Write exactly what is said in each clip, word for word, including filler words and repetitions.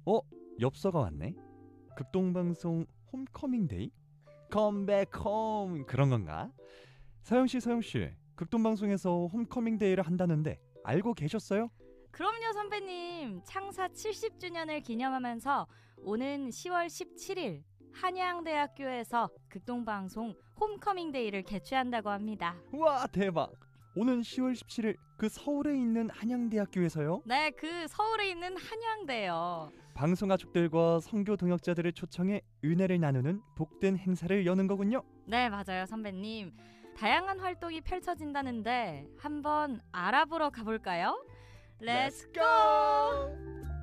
어? 엽서가 왔네. 극동방송 홈커밍데이? 컴백홈 그런 건가? 서영씨 서영씨 극동방송에서 홈커밍데이를 한다는데 알고 계셨어요? 그럼요 선배님. 창사 칠십 주년을 기념하면서 오는 시월 십칠일 한양대학교에서 극동방송 홈커밍데이를 개최한다고 합니다. 우와 대박. 오는 시월 십칠일 그 서울에 있는 한양대학교에서요? 네, 그 서울에 있는 한양대요. 방송가족들과 선교 동역자들을 초청해 은혜를 나누는 복된 행사를 여는 거군요. 네, 맞아요 선배님. 다양한 활동이 펼쳐진다는데 한번 알아보러 가볼까요? Let's go!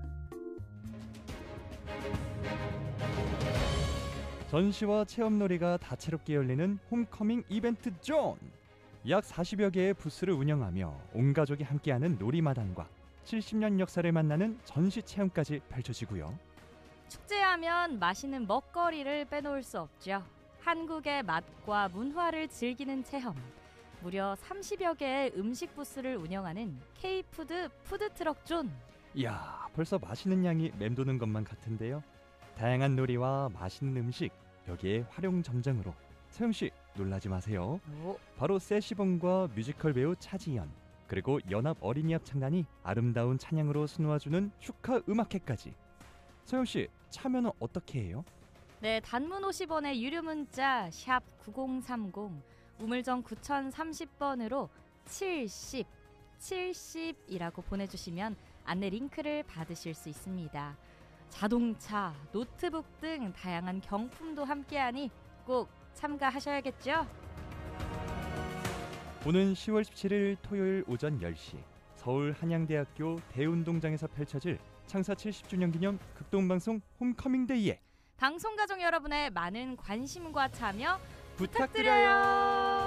전시와 체험놀이가 다채롭게 열리는 홈커밍 이벤트 존! 약 사십여 개의 부스를 운영하며 온 가족이 함께하는 놀이마당과 칠십 년 역사를 만나는 전시 체험까지 펼쳐지고요. 축제하면 맛있는 먹거리를 빼놓을 수 없죠. 한국의 맛과 문화를 즐기는 체험. 무려 삼십여 개의 음식 부스를 운영하는 K푸드 푸드트럭 존. 이야, 벌써 맛있는 양이 맴도는 것만 같은데요. 다양한 놀이와 맛있는 음식, 여기에 활용 점정으로 서영씨 놀라지 마세요. 오. 바로 세시봉과 뮤지컬 배우 차지연, 그리고 연합 어린이 합창단이 아름다운 찬양으로 수놓아주는 축하 음악회까지. 서영씨 참여는 어떻게 해요? 네, 단문 오십 원의 유료 문자 샵 구공삼공 우물정 구공삼공 번으로 칠십, 칠십이라고 보내주시면 안내 링크를 받으실 수 있습니다. 자동차, 노트북 등 다양한 경품도 함께하니 꼭 참가하셔야겠죠? 오는 시월 십칠일 토요일 오전 열 시 서울 한양대학교 대운동장에서 펼쳐질 창사 칠십 주년 기념 극동방송 홈커밍데이에 방송가족 여러분의 많은 관심과 참여 부탁드려요.